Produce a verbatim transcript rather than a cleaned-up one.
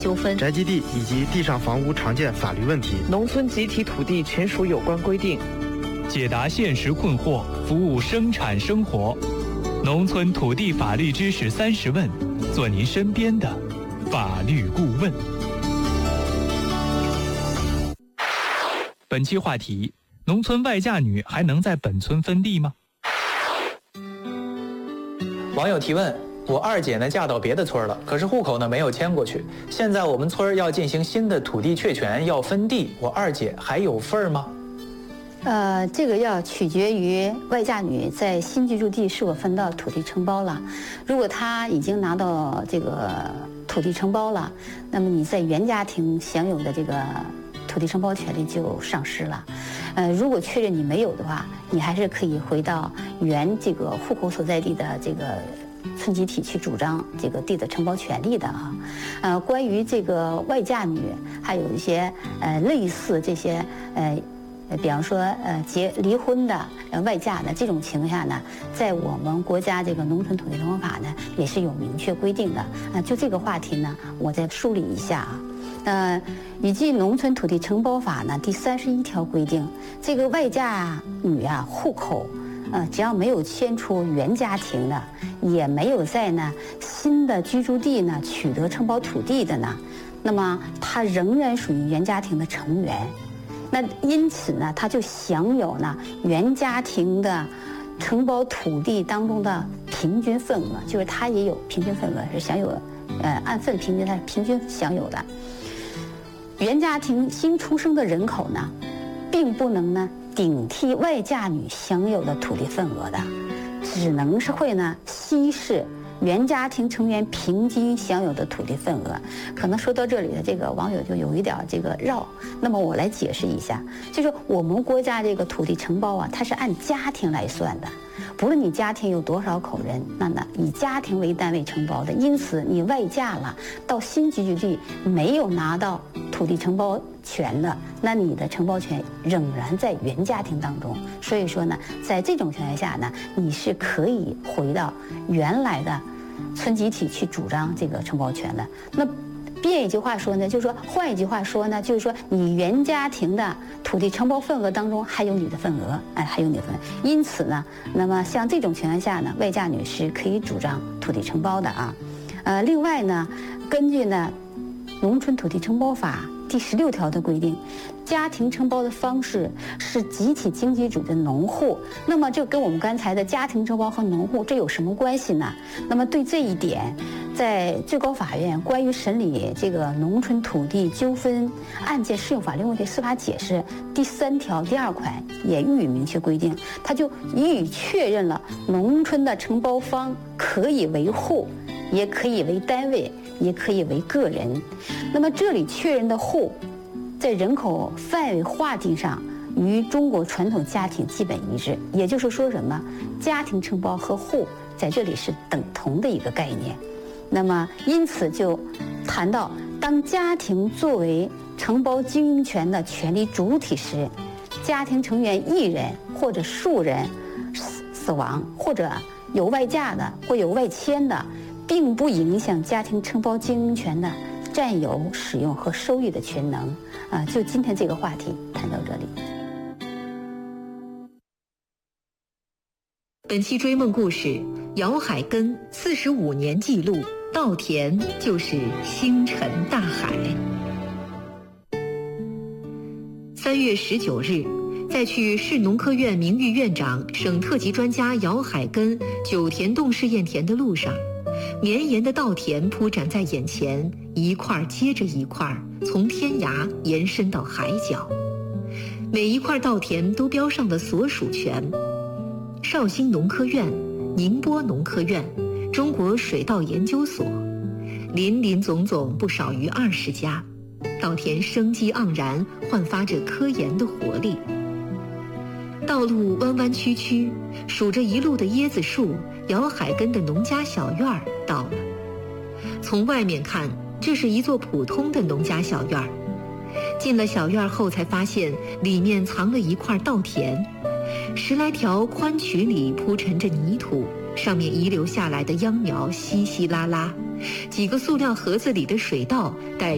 纠纷、 宅基地以及地上房屋常见法律问题、 农村集体土地权属有关规定， 解答现实困惑，服务生产生活。农村土地法律知识三十问，做您身边的法律顾问。本期话题：农村外嫁女还能在本村分地吗？ 网友提问：我二姐呢嫁到别的村了，可是户口呢没有迁过去。现在我们村要进行新的土地确权，要分地，我二姐还有份儿吗？ 呃，这个要取决于外嫁女在新居住地是否分到土地承包了。如果她已经拿到这个土地承包了，那么你在原家庭享有的这个土地承包权利就丧失了。呃，如果确认你没有的话，你还是可以回到原这个户口所在地的这个村集体去主张这个地的承包权利的啊。呃，关于这个外嫁女，还有一些呃类似这些呃。比方说，呃，结离婚的、呃外嫁的这种情况下呢，在我们国家这个农村土地承包法呢，也是有明确规定的。啊、呃，就这个话题呢，我再梳理一下啊。呃，以及农村土地承包法呢，第三十一条规定，这个外嫁女啊，户口，呃，只要没有迁出原家庭的，也没有在呢新的居住地呢取得承包土地的呢，那么她仍然属于原家庭的成员。那因此呢，他就享有呢原家庭的承包土地当中的平均份额，就是他也有平均份额是享有，呃，按份平均他是平均享有的。原家庭新出生的人口呢，并不能呢顶替外嫁女享有的土地份额的，只能是会呢稀释原家庭成员平均享有的土地份额。可能说到这里的这个网友就有一点这个绕，那么我来解释一下，就是我们国家这个土地承包啊，它是按家庭来算的，不论你家庭有多少口人，那呢以家庭为单位承包的，因此你外嫁了到新居住地没有拿到土地承包权的，那你的承包权仍然在原家庭当中。所以说呢，在这种情况下呢，你是可以回到原来的村集体去主张这个承包权的。那变一句话说呢，就是说换一句话说呢，就是说你原家庭的土地承包份额当中还有你的份额，哎，还有你的份额。因此呢，那么像这种情况下呢，外嫁女是可以主张土地承包的啊。呃，另外呢，根据呢《农村土地承包法》第十六条的规定，家庭承包的方式是集体经济主的农户。那么这跟我们刚才的家庭承包和农户这有什么关系呢？那么对这一点，在最高法院关于审理这个农村土地纠纷案件适用法律问题司法解释第三条第二款也予以明确规定，它就予以确认了农村的承包方可以为户，也可以为单位，也可以为个人。那么这里确认的户，在人口范围划定上与中国传统家庭基本一致，也就是说什么，家庭承包和户在这里是等同的一个概念。那么因此就谈到，当家庭作为承包经营权的权利主体时，家庭成员一人或者数人死亡，或者有外嫁的或有外迁的，并不影响家庭承包经营权的占有、使用和收益的权能。啊，就今天这个话题谈到这里。 本期追梦故事：姚海根四十五年记录，稻田就是星辰大海。三月十九日，在去市农科院名誉院长、省特级专家姚海根九田洞试验田的路上，绵延的稻田铺展在眼前，一块接着一块，从天涯延伸到海角。每一块稻田都标上了所属权：绍兴农科院、宁波农科院、中国水稻研究所，林林总总不少于二十家。稻田生机盎然，焕发着科研的活力。道路弯弯曲曲，数着一路的椰子树，姚海根的农家小院儿到了。从外面看，这是一座普通的农家小院儿。进了小院后，才发现里面藏了一块稻田，十来条宽渠里铺陈着泥土，上面遗留下来的秧苗稀稀拉拉，几个塑料盒子里的水稻带